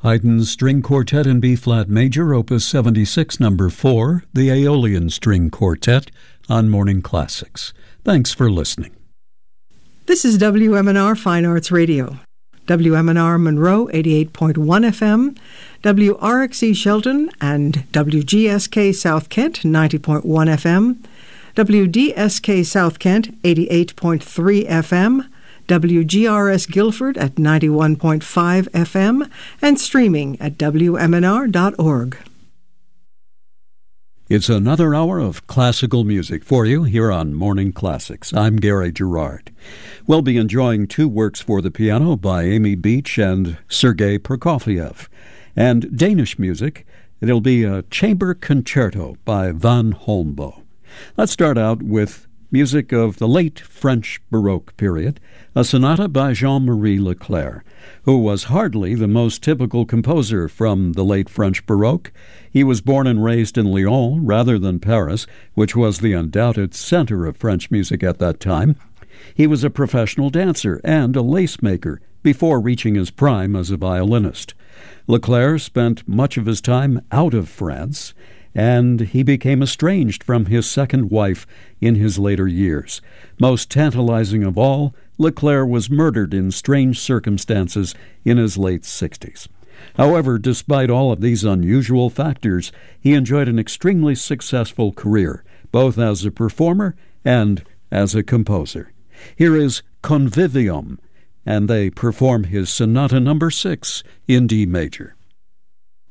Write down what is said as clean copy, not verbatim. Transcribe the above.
Haydn's String Quartet in B-flat major, Opus 76, number 4, the Aeolian String Quartet, on Morning Classics. Thanks for listening. This is WMNR Fine Arts Radio. WMNR Monroe 88.1 FM, WRXE Shelton and WGSK South Kent 90.1 FM, WDSK South Kent 88.3 FM, WGRS Guilford at 91.5 FM, and streaming at WMNR.org. It's another hour of classical music for you here on Morning Classics. I'm Gary Gerard. We'll be enjoying two works for the piano by Amy Beach and Sergei Prokofiev. And Danish music, it'll be a chamber concerto by Van Holmboe. Let's start out with music of the late French Baroque period, a sonata by Jean-Marie Leclair, who was hardly the most typical composer from the late French Baroque. He was born and raised in Lyon rather than Paris, which was the undoubted center of French music at that time. He was a professional dancer and a lace maker before reaching his prime as a violinist. Leclair spent much of his time out of France, and he became estranged from his second wife in his later years. Most tantalizing of all, Leclair was murdered in strange circumstances in his late 60s. However, despite all of these unusual factors, he enjoyed an extremely successful career, both as a performer and as a composer. Here is Convivium, and they perform his Sonata No. 6 in D major.